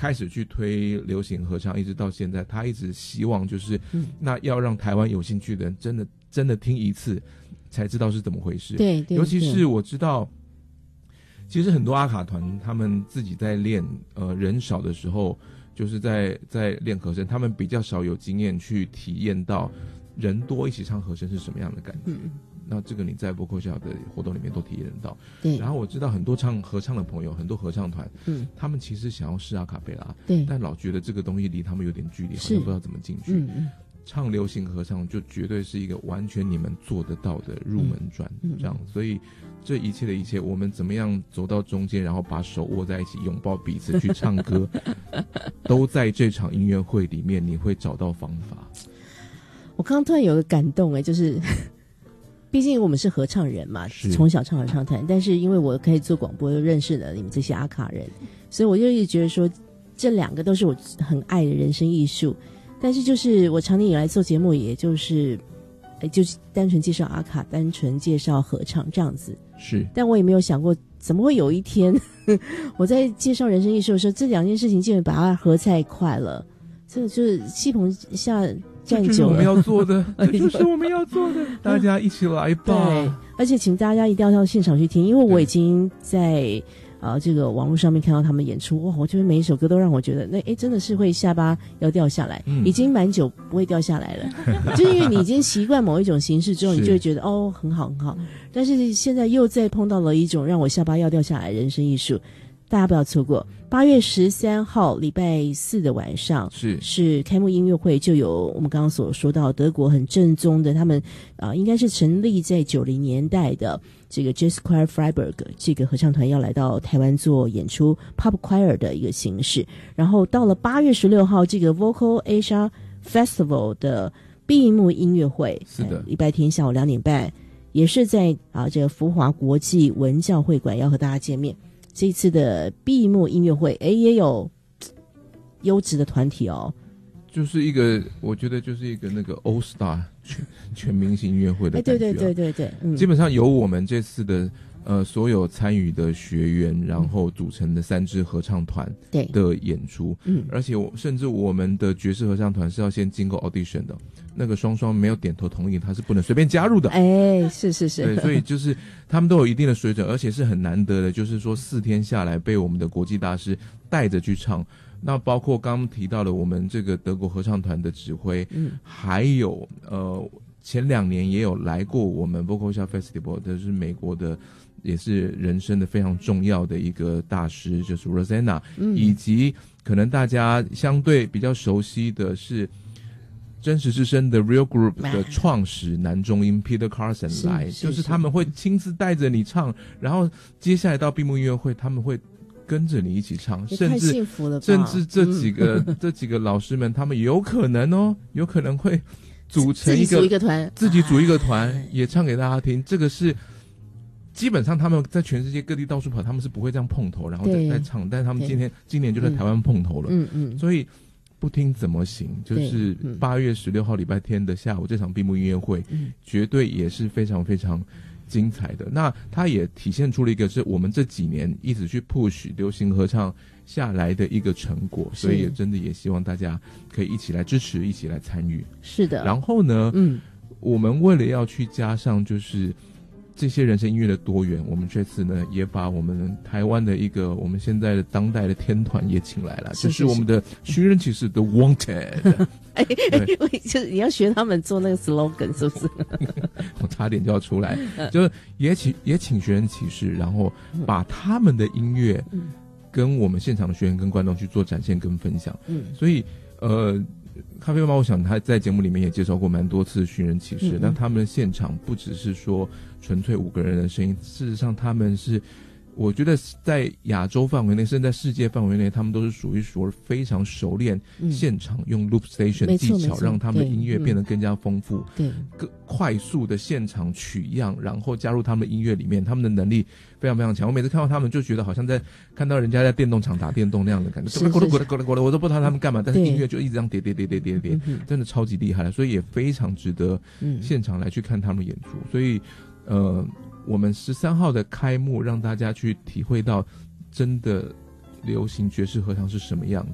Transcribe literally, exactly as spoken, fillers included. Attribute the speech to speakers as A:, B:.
A: 开始去推流行合唱，一直到现在，他一直希望就是，嗯、那要让台湾有兴趣的人真的真的听一次，才知道是怎么回事。
B: 对，对，
A: 尤其是我知道，其实很多阿卡团他们自己在练，呃，人少的时候，就是在在练和声，他们比较少有经验去体验到人多一起唱和声是什么样的感觉。嗯，那这个你在Vocal Shop的活动里面都体验到。对。然后我知道很多唱合唱的朋友，很多合唱团，嗯，他们其实想要试阿卡贝拉，对，但老觉得这个东西离他们有点距离，好像不知道怎么进去。嗯嗯。唱流行合唱就绝对是一个完全你们做得到的入门转，嗯、这样，所以这一切的一切，我们怎么样走到中间，然后把手握在一起，拥抱彼此去唱歌，都在这场音乐会里面，你会找到方法。
B: 我刚刚突然有个感动哎，就是毕竟我们是合唱人嘛，从小唱合唱团，但是因为我可以做广播，又认识了你们这些阿卡人，所以我就一直觉得说，这两个都是我很爱的人生艺术。但是就是我长年以来做节目，也就是就是单纯介绍阿卡，单纯介绍合唱这样子。是，但我也没有想过怎么会有一天我在介绍人生艺术的时候，这两件事情竟然把它合在一块了。这个就是戏棚下站久了，这就是
A: 我们要做的，这就是我们要做的，大家一起来吧。
B: 对，而且请大家一定要到现场去听，因为我已经在啊，这个网络上面看到他们演出，哇！我觉得每一首歌都让我觉得，那哎，真的是会下巴要掉下来，嗯、已经蛮久不会掉下来了，就是因为你已经习惯某一种形式之后，你就会觉得哦，很好很好。但是现在又再碰到了一种让我下巴要掉下来的人生艺术，大家不要错过。八月十三号礼拜四的晚上是是开幕音乐会，就有我们刚刚所说到德国很正宗的，他们啊、呃、应该是成立在九零年代的。这个 Jazz Choir Freiburg 这个合唱团要来到台湾做演出 Pop Choir 的一个形式，然后到了八月十六号这个 Vocal Asia Festival 的闭幕音乐会，是的，礼拜天下午两点半，也是在啊这个福华国际文教会馆要和大家见面。这一次的闭幕音乐会，哎，也有优质的团体哦。
A: 就是一个，我觉得就是一个那个 All Star 全全明星音乐会的感觉、啊。
B: 对对对对对，嗯，
A: 基本上由我们这次的呃所有参与的学员，然后组成的三支合唱团的演出，嗯，而且我甚至我们的爵士合唱团是要先经过 audition 的，那个双双没有点头同意，他是不能随便加入的。
B: 哎，是是是，
A: 对，所以就是他们都有一定的水准，而且是很难得的，就是说四天下来被我们的国际大师带着去唱。那包括刚刚提到的我们这个德国合唱团的指挥，嗯，还有呃前两年也有来过我们 Vocal Shop Festival， 这是美国的，也是人生的非常重要的一个大师，就是 Rosanna，嗯，以及可能大家相对比较熟悉的是真实之声的 Real Group 的创始男中音 Peter Carson 来，就是他们会亲自带着你唱，然后接下来到闭幕音乐会，他们会跟着你一起唱，甚至甚至这几个、嗯、这几个老师们，他们有可能哦，有可能会组成一个
B: 自己组一个团，
A: 自己组一个团，也唱给大家听。这个是基本上他们在全世界各地到处跑，他们是不会这样碰头，然后再再唱。但是他们今天今年就在台湾碰头了，嗯嗯，所以不听怎么行？就是八月十六号礼拜天的下午这场闭幕音乐会，嗯，绝对也是非常非常精彩的。那它也体现出了一个是我们这几年一直去 push 流行合唱下来的一个成果，所以也真的也希望大家可以一起来支持，一起来参与。
B: 是的。
A: 然后呢，嗯，我们为了要去加上就是这些人声音乐的多元，我们这次呢也把我们台湾的一个我们现在的当代的天团也请来了，是是是，就是我们的寻人启事的 Wanted。
B: 哎，就是你要学他们做那个 slogan 是不是？
A: 我差点就要出来，就是也请也请学人启事，然后把他们的音乐跟我们现场的学员跟观众去做展现跟分享。嗯，所以呃。咖啡猫，我想他在节目里面也介绍过蛮多次寻人启事，嗯嗯，但他们的现场不只是说纯粹五个人的声音，事实上他们是我觉得在亚洲范围内甚至在世界范围内，他们都是数一数二非常熟练现场用 loop station 技巧让他们的音乐变得更加丰富，对，更快速的现场取样，然后加入他们的音乐里面，他们的能力非常非常强。我每次看到他们就觉得好像在看到人家在电动场打电动那样的感觉，咕噜咕噜咕噜咕噜，我都不知道他们干嘛，但是音乐就一直这样叠叠叠叠叠叠，真的超级厉害了，所以也非常值得现场来去看他们演出。所以呃我们十三号的开幕让大家去体会到真的流行爵士合唱是什么样